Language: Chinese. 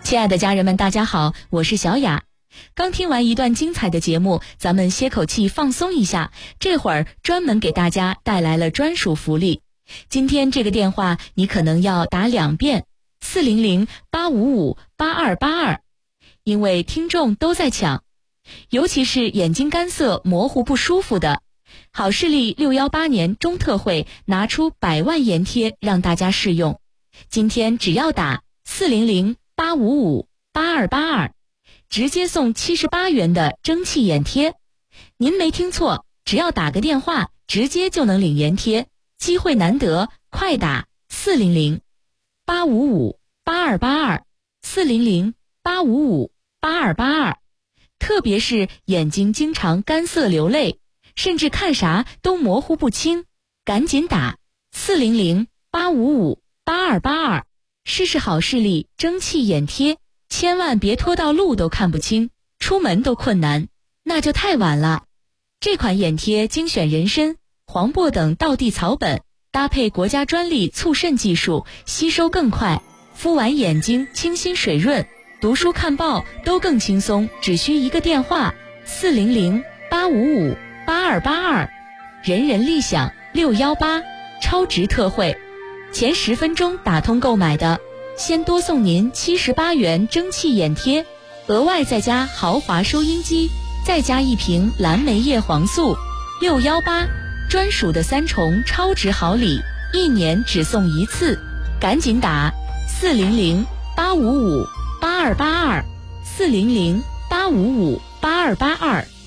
亲爱的家人们，大家好，我是小雅。刚听完一段精彩的节目，咱们歇口气放松一下，这会儿专门给大家带来了专属福利。今天这个电话你可能要打2遍，400-855-8282，因为听众都在抢。尤其是眼睛干涩、模糊不舒服的，好视力618年中特惠拿出100万眼贴让大家试用。今天只要打400-855-8282，直接送78元的蒸汽眼贴。您没听错，只要打个电话，直接就能领眼贴，机会难得，快打400-855-8282 400-855-8282。特别是眼睛经常干涩流泪，甚至看啥都模糊不清，赶紧打400-855-8282，试试好视力蒸汽眼贴，千万别拖到路都看不清，出门都困难，那就太晚了。这款眼贴精选人参、黄柏等道地草本，搭配国家专利促渗技术，吸收更快，敷完眼睛清新水润，读书看报都更轻松，只需一个电话400-855-8282，人人立享618超值特惠，前10分钟打通购买的，先多送您78元蒸汽眼贴，额外再加豪华收音机，再加1瓶蓝莓叶黄素，618专属的3重超值好礼，1年只送1次，赶紧打400-855-8282 400-855-8282。